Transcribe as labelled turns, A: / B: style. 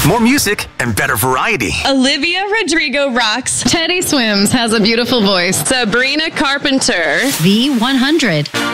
A: more music, and better variety.
B: Olivia Rodrigo rocks.
C: Teddy Swims has a beautiful voice.
B: Sabrina Carpenter.
D: V100.